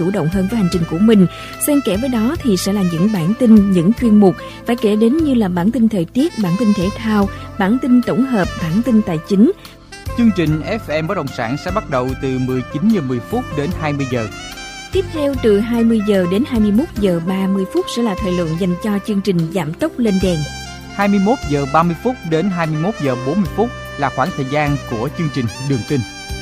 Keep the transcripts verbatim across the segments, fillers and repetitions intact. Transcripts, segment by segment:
chủ động hơn với hành trình của mình. Xen kẽ với đó thì sẽ là những bản tin, những chuyên mục phải kể đến như là bản tin thời tiết, bản tin thể thao, bản tin tổng hợp, bản tin tài chính. Chương trình ép em Bất động sản sẽ bắt đầu từ mười chín giờ mười phút đến hai mươi giờ. Tiếp theo từ hai mươi giờ đến hai mươi mốt giờ ba mươi phút sẽ là thời lượng dành cho chương trình Giảm tốc lên đèn. hai mươi mốt giờ ba mươi phút đến hai mươi mốt giờ bốn mươi phút là khoảng thời gian của chương trình Đường tin.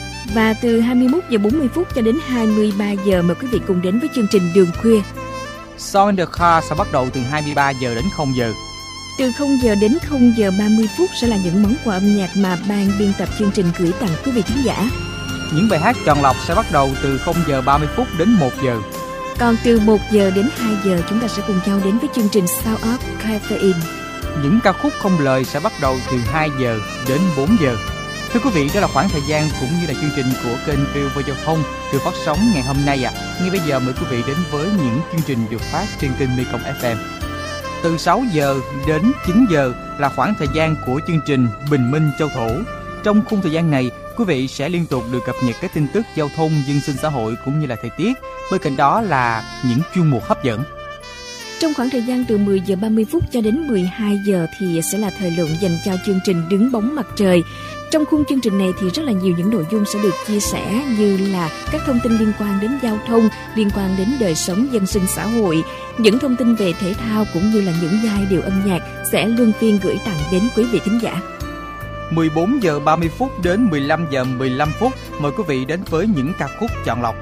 Và từ hai mươi mốt giờ bốn mươi phút cho đến hai mươi ba giờ mời quý vị cùng đến với chương trình Đường khuya. Song in the Car sẽ bắt đầu từ hai mươi ba giờ đến không giờ. Từ không giờ đến không giờ ba mươi phút sẽ là những món quà âm nhạc mà ban biên tập chương trình gửi tặng quý vị khán giả. Những bài hát chọn lọc sẽ bắt đầu từ không giờ ba mươi phút đến một giờ. Còn từ một giờ đến hai giờ chúng ta sẽ cùng nhau đến với chương trình Sound of Caffeine. Những ca khúc không lời sẽ bắt đầu từ hai giờ đến bốn giờ. Thưa quý vị, đó là khoảng thời gian cũng như là chương trình của kênh vê o vê Giao thông được phát sóng ngày hôm nay ạ. À. Ngay bây giờ mời quý vị đến với những chương trình được phát trên kênh Mekong ép em. Từ sáu giờ đến chín giờ là khoảng thời gian của chương trình Bình Minh Châu Thổ. Trong khung thời gian này, quý vị sẽ liên tục được cập nhật các tin tức giao thông, dân sinh xã hội cũng như là thời tiết. Bên cạnh đó là những chuyên mục hấp dẫn. Trong khoảng thời gian từ mười giờ ba mươi phút cho đến mười hai giờ thì sẽ là thời lượng dành cho chương trình Đứng bóng mặt trời. Trong khung chương trình này thì rất là nhiều những nội dung sẽ được chia sẻ như là các thông tin liên quan đến giao thông, liên quan đến đời sống dân sinh xã hội, những thông tin về thể thao cũng như là những giai điệu âm nhạc sẽ luân phiên gửi tặng đến quý vị thính giả. mười bốn giờ ba mươi phút đến mười lăm giờ mười lăm phút mời quý vị đến với những ca khúc chọn lọc.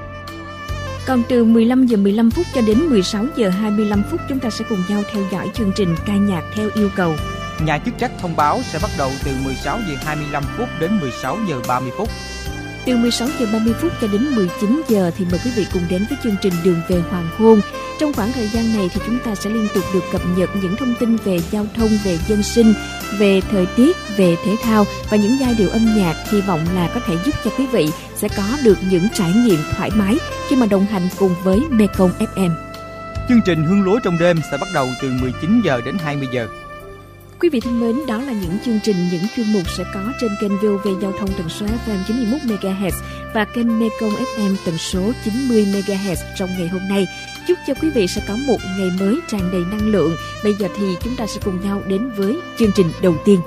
Còn từ mười lăm giờ mười lăm phút cho đến mười sáu giờ hai mươi lăm phút chúng ta sẽ cùng nhau theo dõi chương trình Ca nhạc theo yêu cầu. Nhà chức trách thông báo sẽ bắt đầu từ mười sáu giờ hai mươi lăm phút đến mười sáu giờ ba mươi phút. Từ mười sáu giờ ba mươi phút cho đến mười chín giờ thì mời quý vị cùng đến với chương trình Đường về hoàng hôn. Trong khoảng thời gian này thì chúng ta sẽ liên tục được cập nhật những thông tin về giao thông, về dân sinh, về thời tiết, về thể thao và những giai điệu âm nhạc hy vọng là có thể giúp cho quý vị sẽ có được những trải nghiệm thoải mái khi mà đồng hành cùng với Mekong ép em. Chương trình Hương lúa trong đêm sẽ bắt đầu từ mười chín giờ đến hai mươi giờ. Quý vị thân mến, đó là những chương trình, những chuyên mục sẽ có trên kênh vê o vê Giao thông tần số ép em chín mươi mốt mê ga héc và kênh Mekong ép em tần số chín mươi mê ga héc trong ngày hôm nay. Chúc cho quý vị sẽ có một ngày mới tràn đầy năng lượng. Bây giờ thì chúng ta sẽ cùng nhau đến với chương trình đầu tiên.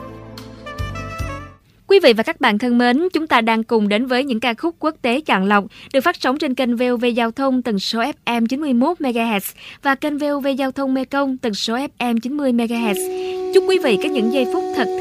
Quý vị và các bạn thân mến, chúng ta đang cùng đến với những ca khúc quốc tế chọn lọc được phát sóng trên kênh vê o vê Giao thông tần số ép em chín mươi mốt mê ga héc và kênh vê o vê Giao thông Mekong tần số ép em chín mươi mê ga héc. Chúc quý vị có những giây phút thật